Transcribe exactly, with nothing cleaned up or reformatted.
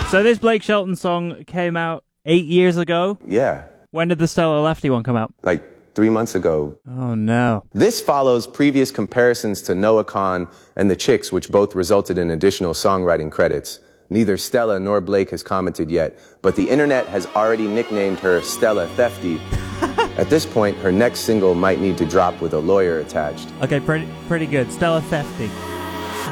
So this Blake Shelton song came out eight years ago? Yeah. When did the Stella Lefty one come out? Like three months ago. Oh, no. This follows previous comparisons to Noah Kahan and the Chicks, which both resulted in additional songwriting credits. Neither Stella nor Blake has commented yet, but the internet has already nicknamed her Stella Thefty. At this point, her next single might need to drop with a lawyer attached. Okay, pretty, pretty good. Stella Thefty.